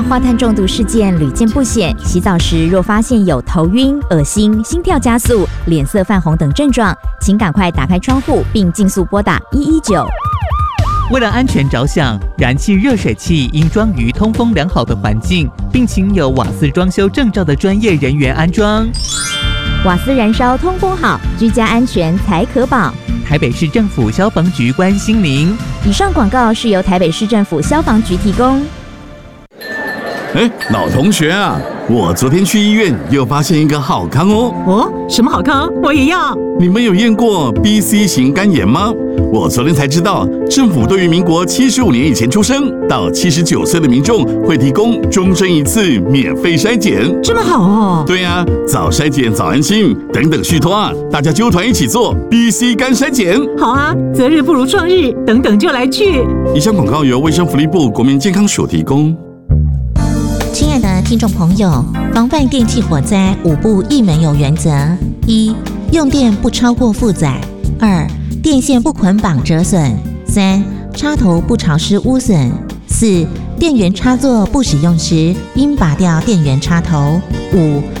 氧化碳中毒事件屡见不鲜，洗澡时若发现有头晕、恶心、心跳加速、脸色泛红等症状，请赶快打开窗户并尽速拨打119。 为了安全着想，燃气热水器应装于通风良好的环境，并请有瓦斯装修证照的专业人员安装。 瓦斯燃烧通风好，居家安全才可保。 台北市政府消防局关心您。 以上广告是由台北市政府消防局提供。 老同学啊，我昨天去医院又发现一个好康哦。 哦，什么好康？我也要。 你们有验过 BC 型肝炎吗？我昨天才知道，政府对于民国75年以前出生到79岁的民众会提供终身一次免费筛检。 这么好哦？ 对啊，早筛检早安心，等等续托啊，大家揪团一起做 BC 肝筛检。 好啊，择日不如撞日，等等就来去。 以上广告由卫生福利部国民健康署提供。 亲爱的听众朋友，防范电器火灾5不一门有原则： 1. 用电不超过负载； 2. 电线不捆绑折损； 3. 插头不潮湿污损； 4. 电源插座不使用时，应拔掉电源插头； 5.